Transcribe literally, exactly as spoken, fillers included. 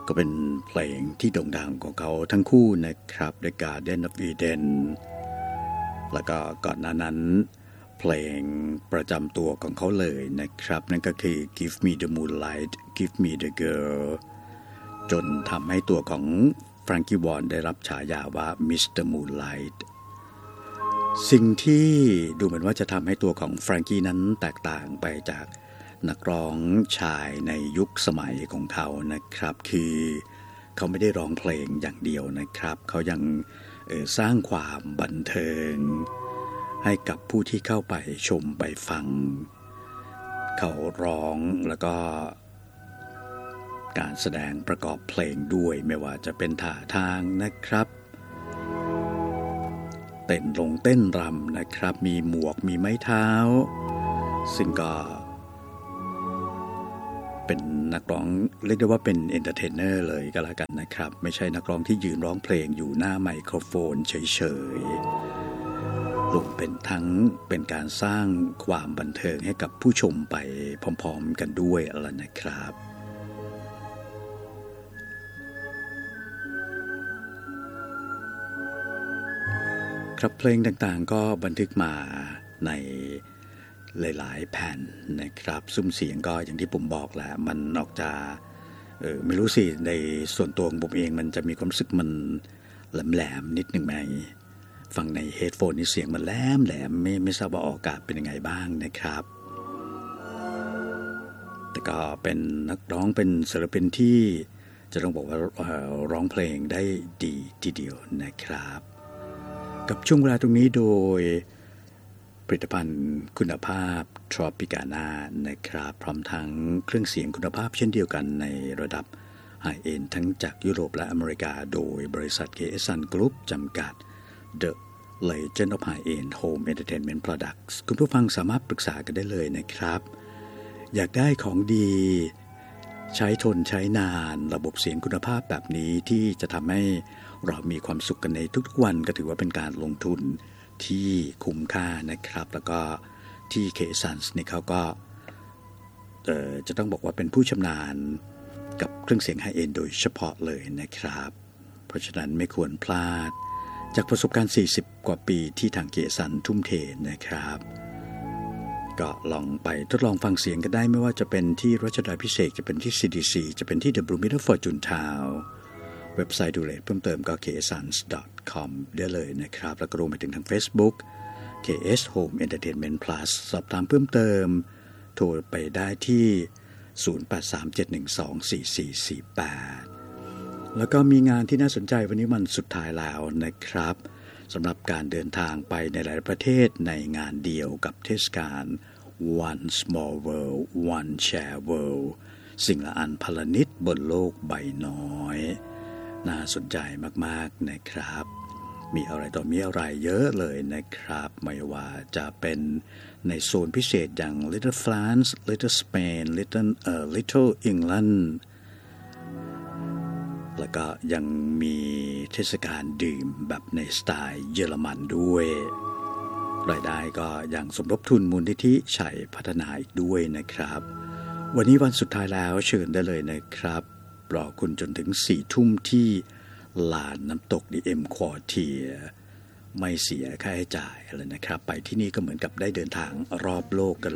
ก็เป็นเพลงที่โด่งดังของเขาทั้งคู่นะครับ The Garden of Eden แล้วก็ก่อนหน้านั้นเพลงประจำตัวของเขาเลยนะครับนั่นก็คือ Give Me the Moonlight Give Me the Girl จนทำให้ตัวของแฟรงกี้วอนได้รับฉายาว่า มิสเตอร์ Moonlight สิ่งที่ดูเหมือนว่าจะทำให้ตัวของแฟรงกี้นั้นแตกต่างไปจากนักร้องชายในยุคสมัยของเขานะครับคือเขาไม่ได้ร้องเพลงอย่างเดียวนะครับเขายังสร้างความบันเทิงให้กับผู้ที่เข้าไปชมไปฟังเขาร้องแล้วก็การแสดงประกอบเพลงด้วยไม่ว่าจะเป็นท่าทางนะครับเต้นลงเต้นรำนะครับมีหมวกมีไม้เท้าซึ่งก็เป็นนักร้องเรียกได้ว่าเป็นเอนเตอร์เทนเนอร์เลยก็แล้วกันนะครับไม่ใช่นักร้องที่ยืนร้องเพลงอยู่หน้าไมโครโฟนเฉยๆรวมเป็นทั้งเป็นการสร้างความบันเทิงให้กับผู้ชมไปพร้อมๆกันด้วยแล้วนะครับครับเพลงต่างๆก็บันทึกมาในหลายๆแผ่นนะครับซุ้มเสียงก็อย่างที่ผมบอกแหละมันออกจะเออไม่รู้สิในส่วนตัวของผมเองมันจะมีความรู้สึกมันแหลมๆนิดหนึ่งไหมฟังในเฮดโฟนนี่เสียงมันแหลมแหลมไม่ไม่ทราบว่าออกอากาศเป็นยังไงบ้างนะครับแต่ก็เป็นนักร้องเป็นศิลปินที่จะต้องบอกว่าร้องเพลงได้ดีทีเดียวนะครับกับช่วงเวลาตรงนี้โดยผลิตภัณฑ์คุณภาพ Tropicana นะครับพร้อมทั้งเครื่องเสียงคุณภาพเช่นเดียวกันในระดับ High End ทั้งจากยุโรปและอเมริกาโดยบริษัท เค เอส Sun Group จำกัด The Legend of High End Home Entertainment Products คุณผู้ฟังสามารถปรึกษากันได้เลยนะครับอยากได้ของดีใช้ทนใช้นานระบบเสียงคุณภาพแบบนี้ที่จะทำให้เรามีความสุขกันในทุกๆวันก็ถือว่าเป็นการลงทุนที่คุ้มค่านะครับแล้วก็ที่ เค เอส Sun นี่เขาก็จะต้องบอกว่าเป็นผู้ชำนาญกับเครื่องเสียงไฮเอนด์โดยเฉพาะเลยนะครับเพราะฉะนั้นไม่ควรพลาดจากประสบการณ์สี่สิบกว่าปีที่ทาง เค เอส Sun ทุ่มเทนะครับก็ลองไปทดลองฟังเสียงกันได้ไม่ว่าจะเป็นที่รัชดาภิเษกจะเป็นที่ ซี ดี ซี จะเป็นที่ The Bloomingdale Fortune Townเว็บไซต์ดูเลยเพิ่มเติมก็ เค เอส ซัน ดอท คอม ได้เลยนะครับแล้วก็รวมไปถึงทาง Facebook เค เอส Home Entertainment Plus สอบถามเพิ่มเติมโทรไปได้ที่ศูนย์ แปด สาม เจ็ด หนึ่ง สอง สี่ สี่ สี่ แปดแล้วก็มีงานที่น่าสนใจวันนี้วันสุดท้ายแล้วนะครับสำหรับการเดินทางไปในหลายประเทศในงานเดียวกับเทศกาล One Small World One Share World สิ่งละอันพลนิดบนโลกใบน้อยน่าสนใจมากๆนะครับมีอะไรต่อมีอะไรเยอะเลยนะครับไม่ว่าจะเป็นในโซนพิเศษอย่าง Little France Little Spain Little เอ่อ Little England แล้วก็ยังมีเทศกาลดื่มแบบในสไตล์เยอรมันด้วยรายได้ก็ยังสมทบทุนมูลนิธิชัยพัฒนาอีกด้วยนะครับวันนี้วันสุดท้ายแล้วเชิญได้เลยนะครับรอคุณจนถึงสี่ทุ่มที่ลานน้ำตกดีเอ็มควอเทียไม่เสียค่าใช้จ่ายเลยนะครับไปที่นี่ก็เหมือนกับได้เดินทางรอบโลกกัน